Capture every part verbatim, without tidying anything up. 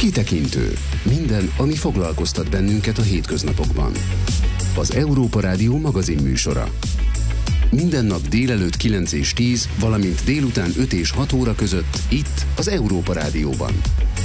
Kitekintő. Minden, ami foglalkoztat bennünket a hétköznapokban. Az Európa Rádió magazinműsora. Minden nap délelőtt kilenc és tíz, valamint délután öt és hat óra között itt az Európa Rádióban.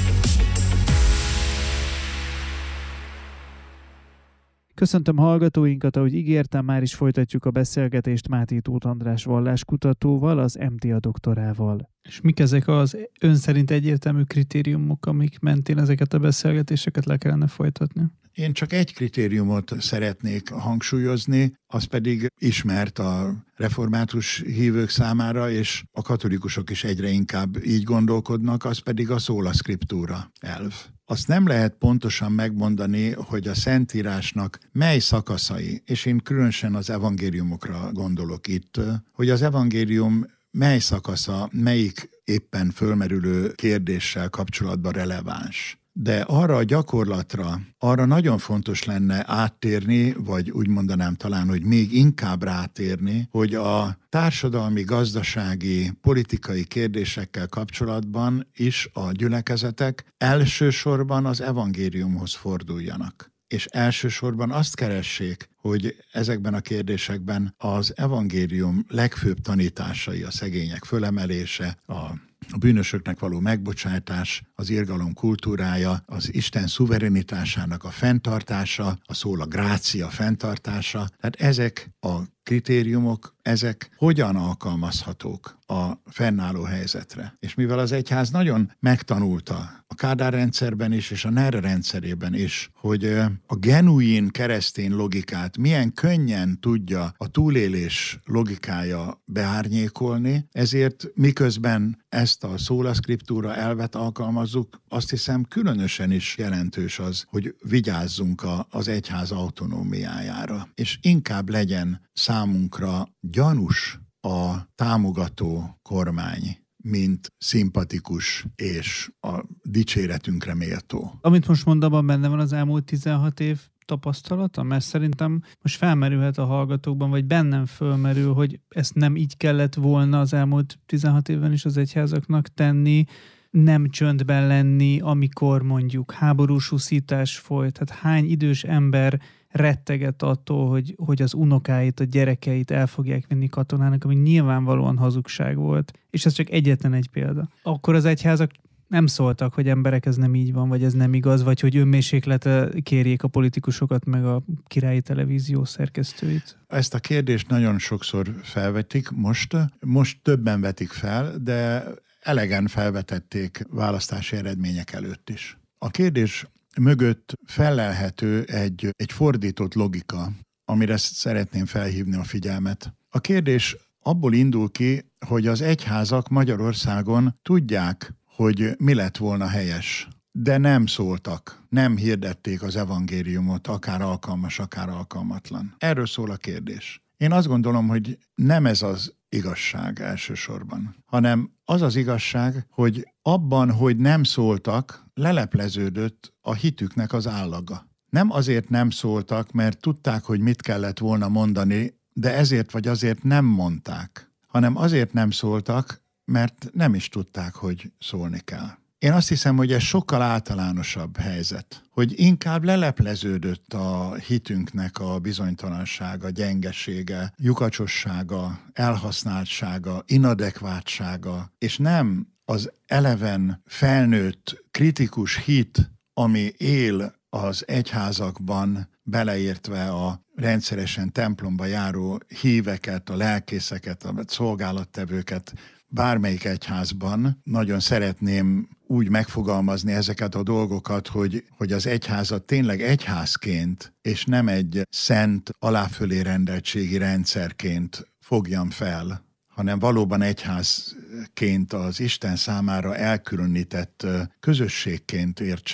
Köszöntöm hallgatóinkat, ahogy ígértem, már is folytatjuk a beszélgetést Máté Tóth András valláskutatóval, az em té á doktorával. És mik ezek az ön szerint egyértelmű kritériumok, amik mentén ezeket a beszélgetéseket le kellene folytatni? Én csak egy kritériumot szeretnék hangsúlyozni, az pedig ismert a református hívők számára, és a katolikusok is egyre inkább így gondolkodnak, az pedig a sola scriptura elv. Azt nem lehet pontosan megmondani, hogy a Szentírásnak mely szakaszai, és én különösen az evangéliumokra gondolok itt, hogy az evangélium mely szakasza, melyik éppen fölmerülő kérdéssel kapcsolatban releváns. De arra a gyakorlatra, arra nagyon fontos lenne áttérni, vagy úgy mondanám talán, hogy még inkább rátérni, hogy a társadalmi, gazdasági, politikai kérdésekkel kapcsolatban is a gyülekezetek elsősorban az evangéliumhoz forduljanak. És elsősorban azt keressék, hogy ezekben a kérdésekben az evangélium legfőbb tanításai, a szegények fölemelése, a A bűnösöknek való megbocsátás, az irgalom kultúrája, az Isten szuverenitásának a fenntartása, a sola gratia fenntartása. Tehát ezek a kritériumok, ezek hogyan alkalmazhatók a fennálló helyzetre. És mivel az egyház nagyon megtanulta a Kádár rendszerben is, és a en e er rendszerében is, hogy a genuin keresztény logikát milyen könnyen tudja a túlélés logikája beárnyékolni, ezért miközben ezt a sola scriptura elvet alkalmazzuk, azt hiszem különösen is jelentős az, hogy vigyázzunk a, az egyház autonómiájára. És inkább legyen számunkra gyanús a támogató kormány, mint szimpatikus és a dicséretünkre méltó. Amit most mond, abban benne van az elmúlt tizenhat év tapasztalata? Mert szerintem most felmerülhet a hallgatókban, vagy bennem fölmerül, hogy ezt nem így kellett volna az elmúlt tizenhat évben is az egyházaknak tenni, nem csöndben lenni, amikor mondjuk háborús úszítás folyt. Tehát hány idős ember retteget attól, hogy, hogy az unokáit, a gyerekeit el fogják vinni katonának, ami nyilvánvalóan hazugság volt. És ez csak egyetlen egy példa. Akkor az egyházak nem szóltak, hogy emberek, ez nem így van, vagy ez nem igaz, vagy hogy önmérséklete kérjék a politikusokat, meg a királyi televízió szerkesztőit. Ezt a kérdést nagyon sokszor felvetik most. Most többen vetik fel, de elegen felvetették választási eredmények előtt is. A kérdés mögött fellelhető egy, egy fordított logika, amire szeretném felhívni a figyelmet. A kérdés abból indul ki, hogy az egyházak Magyarországon tudják, hogy mi lett volna helyes, de nem szóltak, nem hirdették az evangéliumot, akár alkalmas, akár alkalmatlan. Erről szól a kérdés. Én azt gondolom, hogy nem ez az igazság elsősorban, hanem az az igazság, hogy abban, hogy nem szóltak, lelepleződött a hitüknek az állaga. Nem azért nem szóltak, mert tudták, hogy mit kellett volna mondani, de ezért vagy azért nem mondták, hanem azért nem szóltak, mert nem is tudták, hogy szólni kell. Én azt hiszem, hogy ez sokkal általánosabb helyzet, hogy inkább lelepleződött a hitünknek a bizonytalansága, gyengesége, lyukacsossága, elhasználtsága, inadekvátsága, és nem az eleven felnőtt, kritikus hit, ami él az egyházakban, beleértve a rendszeresen templomba járó híveket, a lelkészeket, a szolgálattevőket, bármelyik egyházban. Nagyon szeretném úgy megfogalmazni ezeket a dolgokat, hogy, hogy az egyházat tényleg egyházként, és nem egy szent, aláfölé rendeltségi rendszerként fogjam fel, hanem valóban egyházként az Isten számára elkülönített közösségként értsem,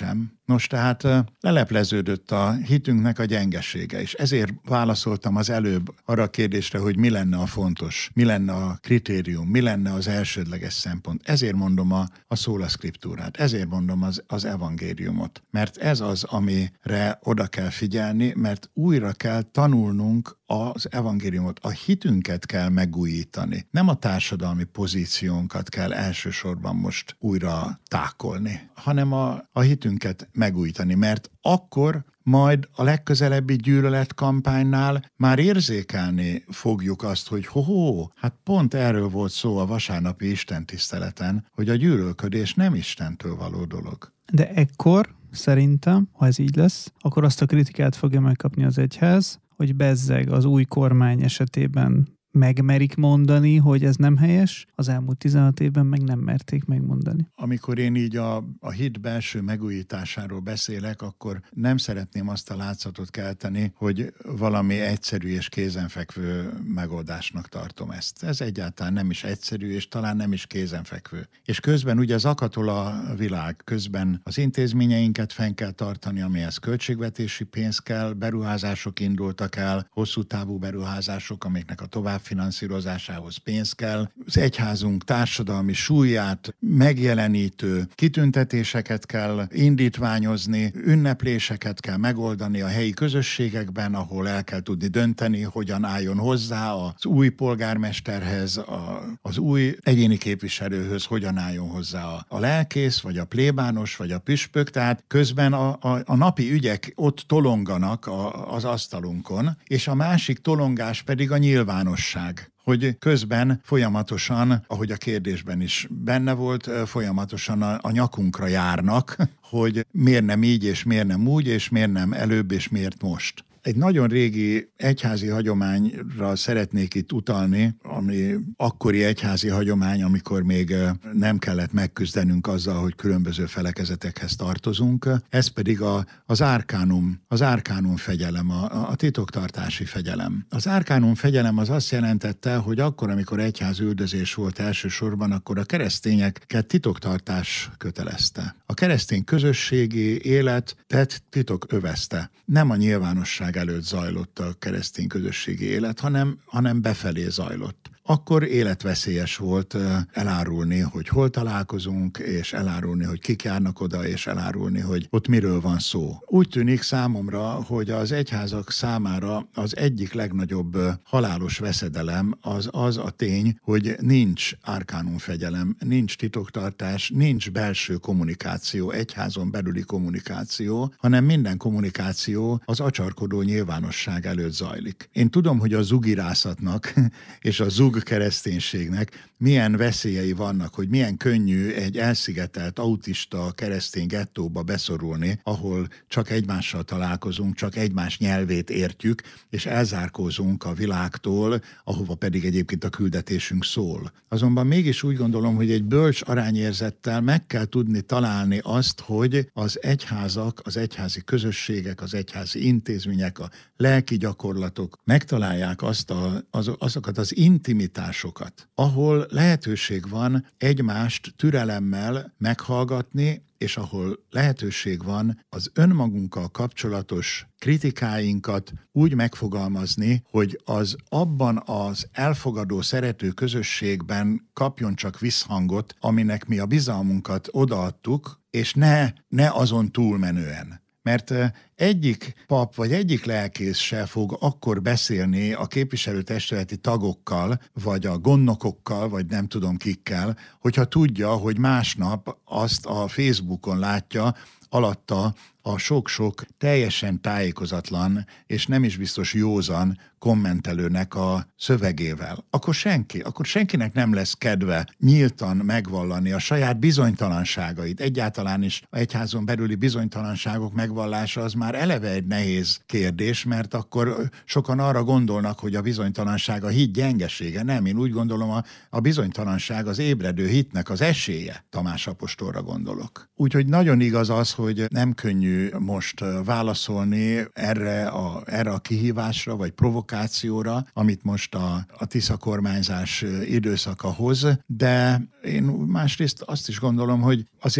Nos, tehát lelepleződött a hitünknek a gyengesége, és ezért válaszoltam az előbb arra a kérdésre, hogy mi lenne a fontos, mi lenne a kritérium, mi lenne az elsődleges szempont. Ezért mondom a, a sola scripturát, ezért mondom az, az evangéliumot, mert ez az, amire oda kell figyelni, mert újra kell tanulnunk az evangéliumot, a hitünket kell megújítani. Nem a társadalmi pozíciónkat kell elsősorban most újra tákolni, hanem a, a hitünket megújítani, mert akkor majd a legközelebbi gyűlöletkampánynál már érzékelni fogjuk azt, hogy ho-ho, hát pont erről volt szó a vasárnapi istentiszteleten, hogy a gyűlölködés nem Istentől való dolog. De ekkor szerintem, ha ez így lesz, akkor azt a kritikát fogja megkapni az egyház, hogy bezzeg az új kormány esetében megmerik mondani, hogy ez nem helyes, az elmúlt tizenhat évben meg nem merték megmondani. Amikor én így a, a hit belső megújításáról beszélek, akkor nem szeretném azt a látszatot kelteni, hogy valami egyszerű és kézenfekvő megoldásnak tartom ezt. Ez egyáltalán nem is egyszerű, és talán nem is kézenfekvő. És közben ugye zakatol a világ, közben az intézményeinket fenn kell tartani, amihez költségvetési pénz kell, beruházások indultak el, hosszú távú beruházások, amiknek a tovább finanszírozásához pénz kell. Az egyházunk társadalmi súlyát megjelenítő kitüntetéseket kell indítványozni, ünnepléseket kell megoldani a helyi közösségekben, ahol el kell tudni dönteni, hogyan álljon hozzá az új polgármesterhez, a, az új egyéni képviselőhöz, hogyan álljon hozzá a, a lelkész, vagy a plébános, vagy a püspök. Tehát közben a, a, a napi ügyek ott tolonganak a, az asztalunkon, és a másik tolongás pedig a nyilvánosság. Hogy közben folyamatosan, ahogy a kérdésben is benne volt, folyamatosan a, a nyakunkra járnak, hogy miért nem így, és miért nem úgy, és miért nem előbb, és miért most. Egy nagyon régi egyházi hagyományra szeretnék itt utalni, ami akkori egyházi hagyomány, amikor még nem kellett megküzdenünk azzal, hogy különböző felekezetekhez tartozunk. Ez pedig a, az árkánum, az árkánum fegyelem, a, a titoktartási fegyelem. Az árkánum fegyelem az azt jelentette, hogy akkor, amikor egyház üldözés volt elsősorban, akkor a keresztényeket titoktartás kötelezte. A keresztény közösségi életet titok övezte. Nem a nyilvánosság előtt zajlott a keresztény közösségi élet, hanem, hanem befelé zajlott. Akkor életveszélyes volt elárulni, hogy hol találkozunk, és elárulni, hogy kik járnak oda, és elárulni, hogy ott miről van szó. Úgy tűnik számomra, hogy az egyházak számára az egyik legnagyobb halálos veszedelem az az a tény, hogy nincs árkánumfegyelem, nincs titoktartás, nincs belső kommunikáció, egyházon belüli kommunikáció, hanem minden kommunikáció az acsarkodó nyilvánosság előtt zajlik. Én tudom, hogy a zugirászatnak és a zug kereszténységnek milyen veszélyei vannak, hogy milyen könnyű egy elszigetelt, autista keresztény gettóba beszorulni, ahol csak egymással találkozunk, csak egymás nyelvét értjük, és elzárkózunk a világtól, ahova pedig egyébként a küldetésünk szól. Azonban mégis úgy gondolom, hogy egy bölcs arányérzettel meg kell tudni találni azt, hogy az egyházak, az egyházi közösségek, az egyházi intézmények, a lelki gyakorlatok megtalálják azt a, az, azokat az intimitásokat, ahol lehetőség van egymást türelemmel meghallgatni, és ahol lehetőség van az önmagunkkal kapcsolatos kritikáinkat úgy megfogalmazni, hogy az abban az elfogadó, szerető közösségben kapjon csak visszhangot, aminek mi a bizalmunkat odaadtuk, és ne, ne azon túlmenően. Mert egyik pap vagy egyik lelkész se fog akkor beszélni a képviselőtestületi tagokkal, vagy a gondnokokkal, vagy nem tudom kikkel, hogyha tudja, hogy másnap azt a Facebookon látja, alatta a sok-sok teljesen tájékozatlan és nem is biztos józan kommentelőnek a szövegével. Akkor senki, akkor senkinek nem lesz kedve nyíltan megvallani a saját bizonytalanságait. Egyáltalán is a egyházon belüli bizonytalanságok megvallása az már eleve egy nehéz kérdés, mert akkor sokan arra gondolnak, hogy a bizonytalanság a hit gyengesége. Nem, én úgy gondolom, a, a bizonytalanság az ébredő hitnek az esélye. Tamás apostolra gondolok. Úgyhogy nagyon igaz az, hogy nem könnyű most válaszolni erre a, erre a kihívásra, vagy provokációra, amit most a, a Tisza kormányzás időszaka hoz, de én másrészt azt is gondolom, hogy azért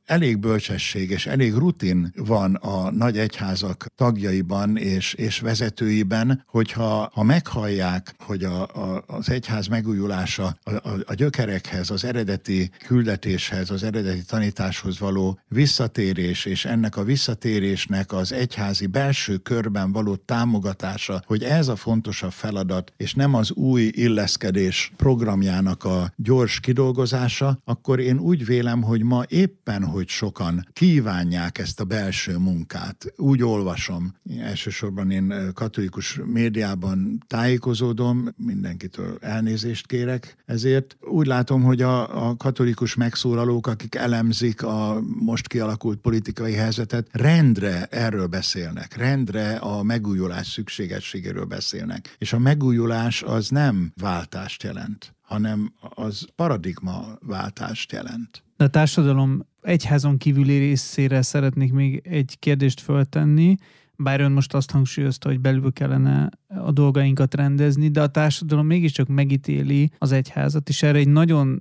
elég bölcsesség és elég rutin van a nagy egyházak tagjaiban és, és vezetőiben, hogyha ha meghallják, hogy a, a, az egyház megújulása a, a, a gyökerekhez, az eredeti küldetéshez, az eredeti tanításhoz való visszatérés, és ennek a visszatérésnek az egyházi belső körben való támogatása, hogy ez a fontosabb feladat, és nem az új illeszkedés programjának a gyors kidolgozása, akkor én úgy vélem, hogy ma éppen, hogy sokan kívánják ezt a belső munkát. Úgy olvasom. Elsősorban én katolikus médiában tájékozódom, mindenkitől elnézést kérek ezért. Úgy látom, hogy a, a katolikus megszólalók, akik elemzik a most kialakult politikai helyzetet, rendre erről beszélnek, rendre a megújulás szükségességéről beszélnek. És a megújulás az nem váltást jelent, hanem az paradigmaváltást jelent. De a társadalom egyházon kívüli részére szeretnék még egy kérdést föltenni, bár ön most azt hangsúlyozta, hogy belül kellene a dolgainkat rendezni, de a társadalom mégiscsak megítéli az egyházat, és erre egy nagyon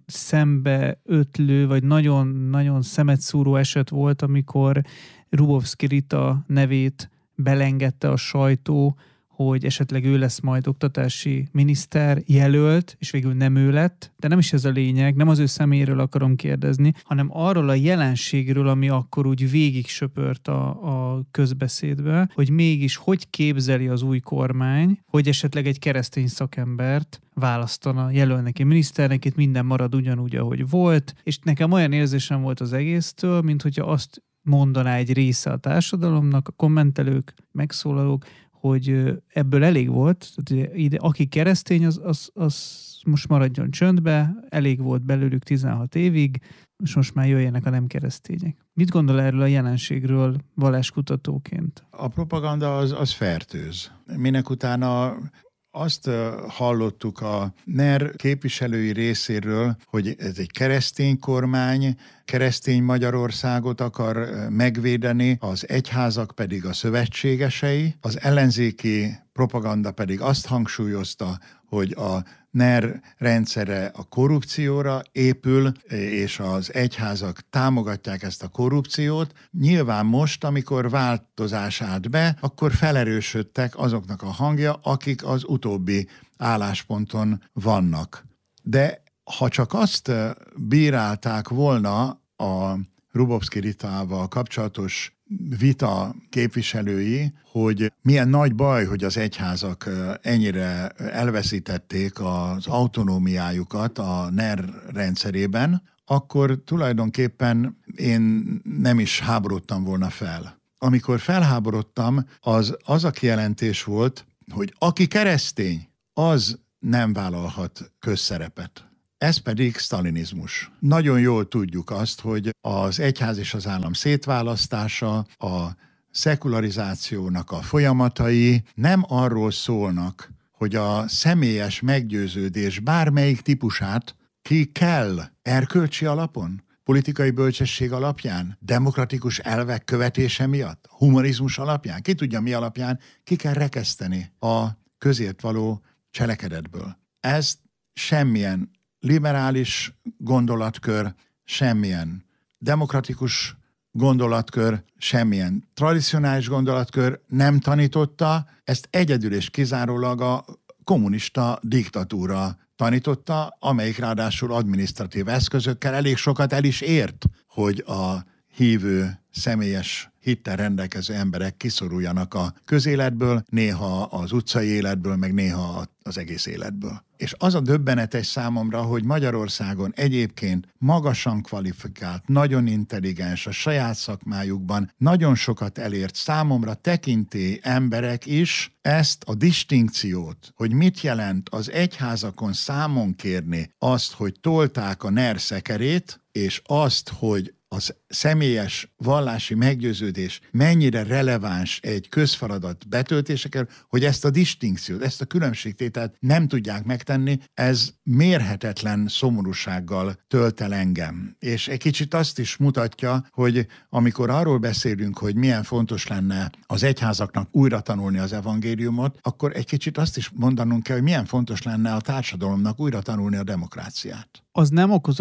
szembeötlő, vagy nagyon-nagyon szemetszúró eset volt, amikor Hrubovszky Rita nevét belengedte a sajtó, hogy esetleg ő lesz majd oktatási miniszter jelölt, és végül nem ő lett, de nem is ez a lényeg, nem az ő személyéről akarom kérdezni, hanem arról a jelenségről, ami akkor úgy végig söpört a, a közbeszédbe, hogy mégis hogy képzeli az új kormány, hogy esetleg egy keresztény szakembert választana, jelölnek ki miniszternek, itt minden marad ugyanúgy, ahogy volt, és nekem olyan érzésem volt az egésztől, mint hogyha azt mondaná egy része a társadalomnak, a kommentelők, megszólalók, hogy ebből elég volt, tehát ide, aki keresztény, az, az, az most maradjon csöndbe, elég volt belőlük tizenhat évig, és most már jöjjenek a nem keresztények. Mit gondol erről a jelenségről valláskutatóként? A propaganda az, az fertőz. Minek utána azt hallottuk a NER képviselői részéről, hogy ez egy keresztény kormány, keresztény Magyarországot akar megvédeni, az egyházak pedig a szövetségesei, az ellenzéki propaganda pedig azt hangsúlyozta, hogy a NER rendszere a korrupcióra épül, és az egyházak támogatják ezt a korrupciót. Nyilván most, amikor változás állt be, akkor felerősödtek azoknak a hangja, akik az utóbbi állásponton vannak. De ha csak azt bírálták volna a Hrubovszky Ritával kapcsolatos vita képviselői, hogy milyen nagy baj, hogy az egyházak ennyire elveszítették az autonómiájukat a NER rendszerében, akkor tulajdonképpen én nem is háborodtam volna fel. Amikor felháborodtam, az az a kijelentés volt, hogy aki keresztény, az nem vállalhat közszerepet. Ez pedig sztalinizmus. Nagyon jól tudjuk azt, hogy az egyház és az állam szétválasztása, a szekularizációnak a folyamatai nem arról szólnak, hogy a személyes meggyőződés bármelyik típusát ki kell erkölcsi alapon, politikai bölcsesség alapján, demokratikus elvek követése miatt, humanizmus alapján, ki tudja mi alapján, ki kell rekeszteni a közért való cselekedetből. Ez semmilyen liberális gondolatkör, semmilyen demokratikus gondolatkör, semmilyen tradicionális gondolatkör nem tanította, ezt egyedül és kizárólag a kommunista diktatúra tanította, amelyik ráadásul adminisztratív eszközökkel elég sokat el is ért, hogy a hívő, személyes hittel rendelkező emberek kiszoruljanak a közéletből, néha az utcai életből, meg néha az egész életből. És az a döbbenetes számomra, hogy Magyarországon egyébként magasan kvalifikált, nagyon intelligens, a saját szakmájukban nagyon sokat elért számomra tekintély emberek is ezt a distinkciót, hogy mit jelent az egyházakon számon kérni azt, hogy tolták a NER szekerét, és azt, hogy az személyes vallási meggyőződés mennyire releváns egy közfeladat betöltésekor, hogy ezt a distinkciót, ezt a különbségtételt nem tudják megtenni, ez mérhetetlen szomorúsággal tölt el engem. És egy kicsit azt is mutatja, hogy amikor arról beszélünk, hogy milyen fontos lenne az egyházaknak újra tanulni az evangéliumot, akkor egy kicsit azt is mondanunk kell, hogy milyen fontos lenne a társadalomnak újra tanulni a demokráciát. Az nem okozott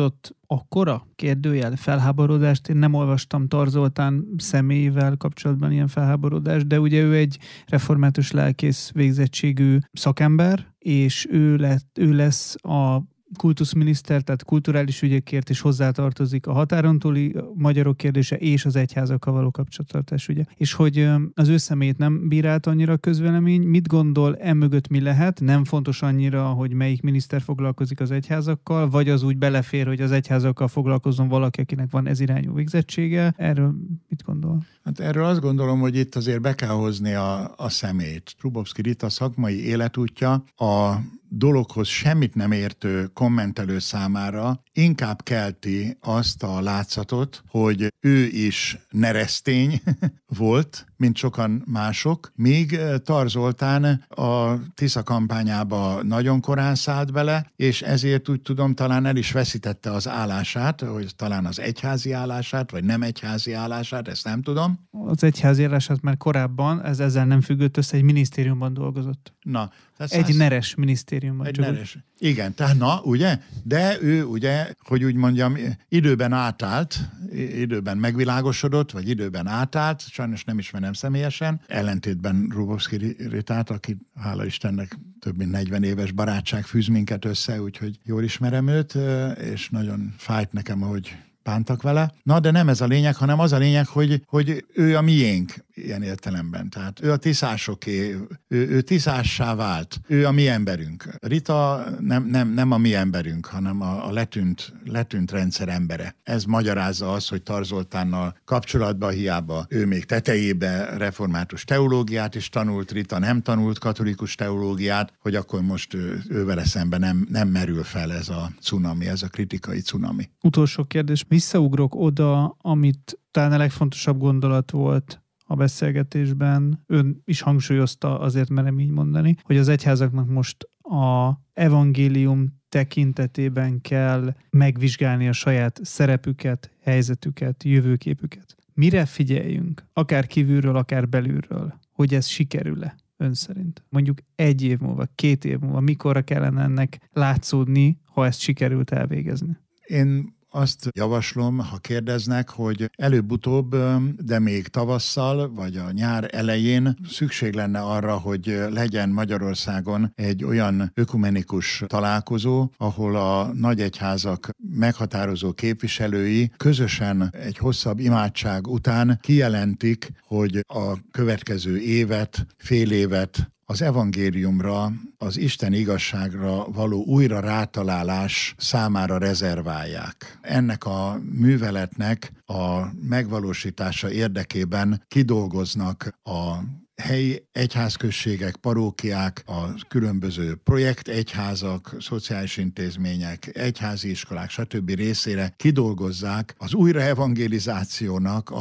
akkora kérdőjel felháborodást? Én nem olvastam Tar Zoltán személyével kapcsolatban ilyen felháborodást, de ugye ő egy református lelkész végzettségű szakember, és ő, lett, ő lesz a kultuszminiszter, tehát kulturális ügyekért is hozzátartozik a határon túli magyarok kérdése és az egyházakkal való kapcsolattartás ügye. És hogy az ő személyét nem bírált annyira a közvélemény, mit gondol, emögött mi lehet? Nem fontos annyira, hogy melyik miniszter foglalkozik az egyházakkal, vagy az úgy belefér, hogy az egyházakkal foglalkozzon valaki, akinek van ez irányú végzettsége. Erről mit gondol? Hát erről azt gondolom, hogy itt azért be kell hozni a, a szemét. Hrubovszky Rita szakmai életútja a dologhoz semmit nem értő kommentelő számára inkább kelti azt a látszatot, hogy ő is neresztény volt, mint sokan mások, míg Tar Zoltán a Tisza kampányába nagyon korán szállt bele, és ezért úgy tudom, talán el is veszítette az állását, hogy talán az egyházi állását, vagy nem egyházi állását, ezt nem tudom. Az egyházi állását már korábban, ez ezzel nem függött össze, egy minisztériumban dolgozott. Na, egy az... neres minisztériumban. Egy neres. Igen, tehát na, ugye? De ő ugye, hogy úgy mondjam, időben átállt, időben megvilágosodott, vagy időben átállt, sajnos nem ismerem személyesen, ellentétben Hrubovszky Ritát, aki hála Istennek több mint negyven éves barátság fűz minket össze, úgyhogy jól ismerem őt, és nagyon fájt nekem, ahogy bántak vele. Na, de nem ez a lényeg, hanem az a lényeg, hogy, hogy ő a miénk ilyen értelemben. Tehát ő a tiszásoké, ő, ő tiszássá vált. Ő a mi emberünk. Rita nem, nem, nem a mi emberünk, hanem a, a letűnt, letűnt rendszer embere. Ez magyarázza azt, hogy Tar Zoltánnal kapcsolatban hiába ő még tetejébe református teológiát is tanult, Rita nem tanult katolikus teológiát, hogy akkor most ő, ő vele szemben nem, nem merül fel ez a cunami, ez a kritikai cunami. Utolsó kérdés. Visszaugrok oda, amit talán a legfontosabb gondolat volt a beszélgetésben, ön is hangsúlyozta, azért merem így mondani, hogy az egyházaknak most a evangélium tekintetében kell megvizsgálni a saját szerepüket, helyzetüket, jövőképüket. Mire figyeljünk, akár kívülről, akár belülről, hogy ez sikerül-e ön szerint? Mondjuk egy év múlva, két év múlva, mikorra kellene ennek látszódni, ha ezt sikerült elvégezni? Én azt javaslom, ha kérdeznek, hogy előbb-utóbb, de még tavasszal, vagy a nyár elején szükség lenne arra, hogy legyen Magyarországon egy olyan ökumenikus találkozó, ahol a nagyegyházak meghatározó képviselői közösen egy hosszabb imádság után kijelentik, hogy a következő évet, fél évet az evangéliumra, az Isten igazságra való újra rátalálás számára rezerválják. Ennek a műveletnek a megvalósítása érdekében kidolgoznak a helyi egyházközségek, parókiák, a különböző projektegyházak, szociális intézmények, egyházi iskolák, stb. Részére kidolgozzák az újraevangelizációnak